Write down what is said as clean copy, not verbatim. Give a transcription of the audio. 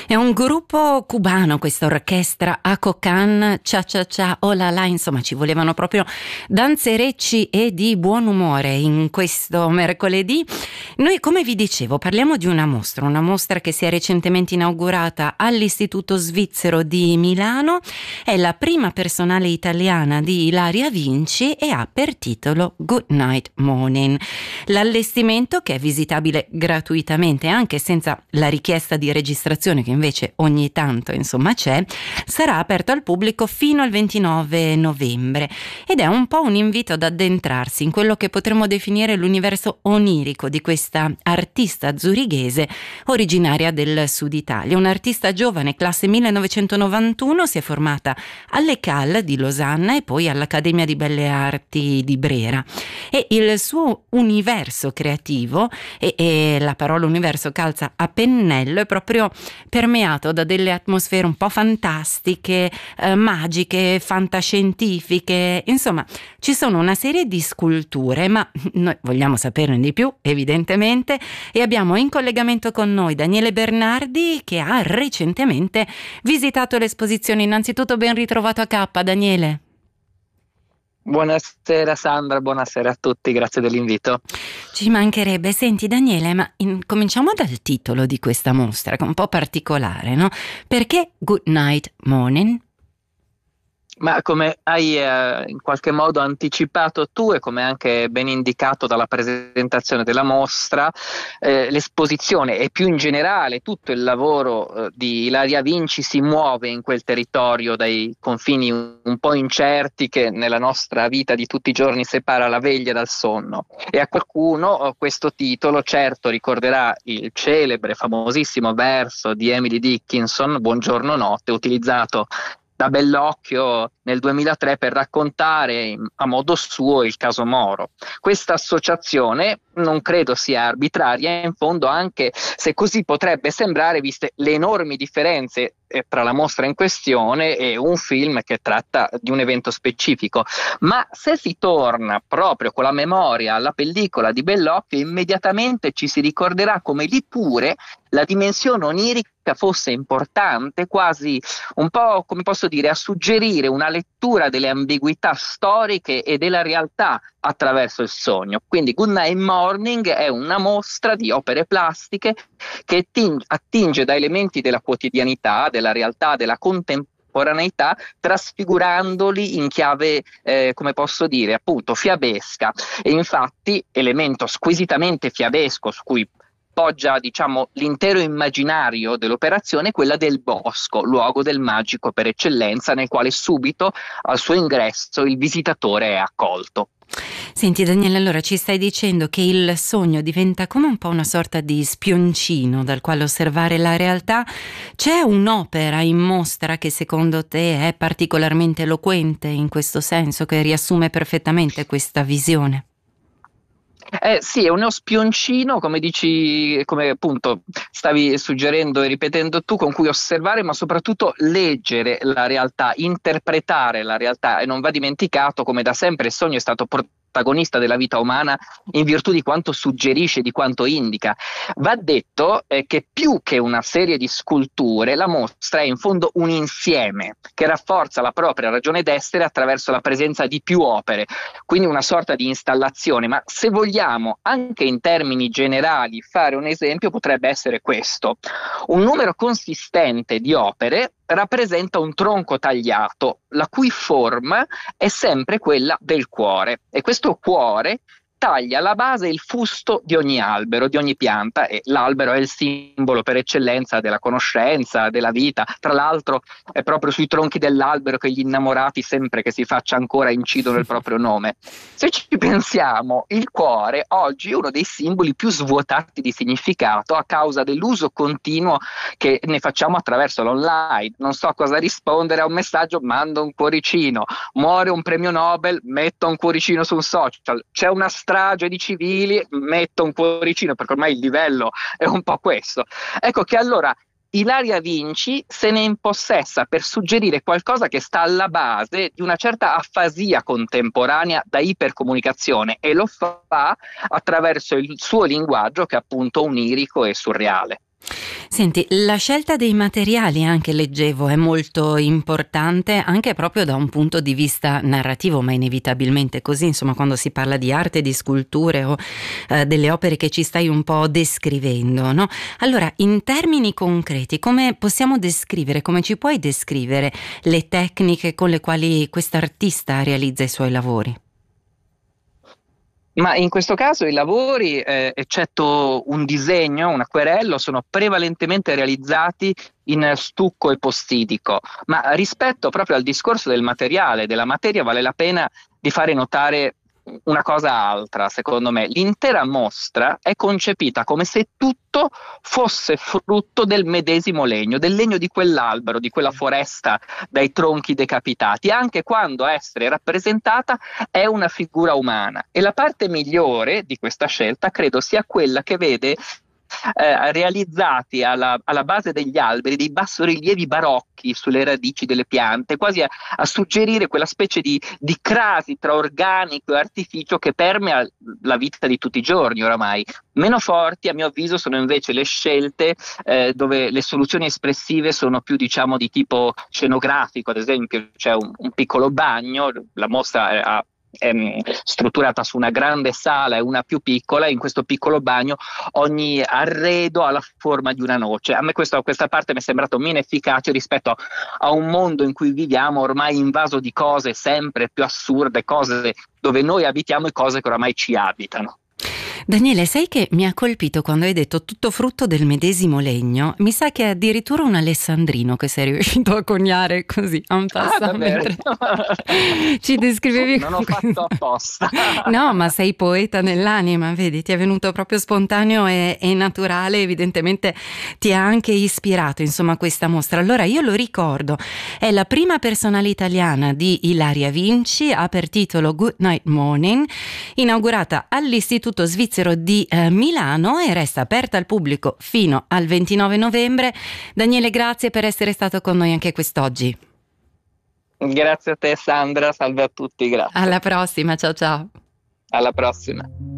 È un gruppo cubano, questa orchestra Acocan, Cha Cha Cha, Oh La La, insomma ci volevano proprio danzerecci e di buon umore in questo mercoledì. Noi, come vi dicevo, parliamo di una mostra che si è recentemente inaugurata all'Istituto Svizzero di Milano, è la prima personale italiana di Ilaria Vinci e ha per titolo Good Night Morning. L'allestimento, che è visitabile gratuitamente anche senza la richiesta di registrazione che invece ogni tanto insomma c'è, sarà aperto al pubblico fino al 29 novembre ed è un po' un invito ad addentrarsi in quello che potremmo definire l'universo onirico di questa artista zurighese originaria del Sud Italia. Un'artista giovane, classe 1991, si è formata all'ECAL di Losanna e poi all'Accademia di Belle Arti di Brera, e il suo universo creativo, e la parola universo calza a pennello, è proprio permeato da delle atmosfere un po' fantastiche, magiche, fantascientifiche. Insomma, ci sono una serie di sculture, ma noi vogliamo saperne di più, evidentemente, e abbiamo in collegamento con noi Daniele Bernardi, che ha recentemente visitato l'esposizione. Innanzitutto ben ritrovato a K, Daniele. Buonasera Sandra, buonasera a tutti, grazie dell'invito. Ci mancherebbe. Senti Daniele, ma cominciamo dal titolo di questa mostra, che è un po' particolare, no? Perché Good Night Morning? Ma come hai in qualche modo anticipato tu e come anche ben indicato dalla presentazione della mostra, l'esposizione e più in generale tutto il lavoro di Ilaria Vinci si muove in quel territorio dai confini un po' incerti che nella nostra vita di tutti i giorni separa la veglia dal sonno. E a qualcuno questo titolo certo ricorderà il celebre, famosissimo verso di Emily Dickinson, Buongiorno notte, utilizzato da Bellocchio nel 2003 per raccontare a modo suo il caso Moro. Questa associazione non credo sia arbitraria, in fondo, anche se così potrebbe sembrare, viste le enormi differenze tra la mostra in questione e un film che tratta di un evento specifico. Ma se si torna proprio con la memoria alla pellicola di Bellocchio, immediatamente ci si ricorderà come lì pure la dimensione onirica fosse importante, quasi un po', come posso dire, a suggerire una lettura delle ambiguità storiche e della realtà attraverso il sogno. Quindi Good Night Morning è una mostra di opere plastiche che attinge da elementi della quotidianità, della realtà, della contemporaneità, trasfigurandoli in chiave, come posso dire, appunto fiabesca. E infatti elemento squisitamente fiabesco su cui poggia, diciamo, l'intero immaginario dell'operazione, quella del bosco, luogo del magico per eccellenza, nel quale subito al suo ingresso il visitatore è accolto. Senti Daniele, allora ci stai dicendo che il sogno diventa come un po' una sorta di spioncino dal quale osservare la realtà. C'è un'opera in mostra che secondo te è particolarmente eloquente in questo senso, che riassume perfettamente questa visione? Sì, è uno spioncino, come dici, come appunto stavi suggerendo e ripetendo tu, con cui osservare, ma soprattutto leggere la realtà, interpretare la realtà. E non va dimenticato come da sempre il sogno è stato protagonista della vita umana in virtù di quanto suggerisce, di quanto indica. Va detto che più che una serie di sculture, la mostra è in fondo un insieme che rafforza la propria ragione d'essere attraverso la presenza di più opere, quindi una sorta di installazione. Ma se vogliamo anche in termini generali fare un esempio, potrebbe essere questo: un numero consistente di opere rappresenta un tronco tagliato, la cui forma è sempre quella del cuore, e questo cuore taglia alla base il fusto di ogni albero, di ogni pianta, e l'albero è il simbolo per eccellenza della conoscenza, della vita. Tra l'altro è proprio sui tronchi dell'albero che gli innamorati, sempre che si faccia ancora, incidono il proprio nome. Se ci pensiamo, il cuore oggi è uno dei simboli più svuotati di significato a causa dell'uso continuo che ne facciamo attraverso l'online. Non so cosa rispondere a un messaggio, mando un cuoricino. Muore un premio Nobel, metto un cuoricino su un social. C'è una strage di civili, metto un cuoricino, perché ormai il livello è un po' questo. Ecco che allora Ilaria Vinci se ne impossessa per suggerire qualcosa che sta alla base di una certa afasia contemporanea da ipercomunicazione, e lo fa attraverso il suo linguaggio, che è appunto onirico e surreale. Senti, la scelta dei materiali, anche leggevo, è molto importante anche proprio da un punto di vista narrativo, ma inevitabilmente così, insomma, quando si parla di arte, di sculture o delle opere che ci stai un po' descrivendo, no? Allora, in termini concreti, come possiamo descrivere, come ci puoi descrivere le tecniche con le quali quest'artista realizza i suoi lavori? Ma in questo caso i lavori, eccetto un disegno, un acquerello, sono prevalentemente realizzati in stucco e postitico, ma rispetto proprio al discorso del materiale, della materia, vale la pena di fare notare una cosa altra, secondo me. L'intera mostra è concepita come se tutto fosse frutto del medesimo legno, del legno di quell'albero, di quella foresta dai tronchi decapitati, anche quando a essere rappresentata è una figura umana. E la parte migliore di questa scelta credo sia quella che vede realizzati alla base degli alberi dei bassorilievi barocchi sulle radici delle piante, quasi a suggerire quella specie di crasi tra organico e artificio che permea la vita di tutti i giorni oramai. Meno forti, a mio avviso, sono invece le scelte dove le soluzioni espressive sono più, diciamo, di tipo scenografico. Ad esempio c'è un piccolo bagno, la mostra è strutturata su una grande sala e una più piccola, e in questo piccolo bagno ogni arredo ha la forma di una noce. A me questa parte mi è sembrato meno efficace rispetto a un mondo in cui viviamo ormai invaso di cose sempre più assurde, cose dove noi abitiamo e cose che oramai ci abitano. Daniele, sai che mi ha colpito quando hai detto tutto frutto del medesimo legno? Mi sa che è addirittura un alessandrino che sei riuscito a coniare così en passant, mentre ci descrivevi. Non ho fatto apposta. No, ma sei poeta nell'anima, vedi, ti è venuto proprio spontaneo e naturale, evidentemente ti ha anche ispirato, insomma, questa mostra. Allora io lo ricordo, è la prima personale italiana di Ilaria Vinci, ha per titolo Good Night Morning, inaugurata all'Istituto Svizzero di Milano e resta aperta al pubblico fino al 29 novembre. Daniele, grazie per essere stato con noi anche quest'oggi. Grazie a te, Sandra, salve a tutti, grazie. Alla prossima, ciao ciao. Alla prossima.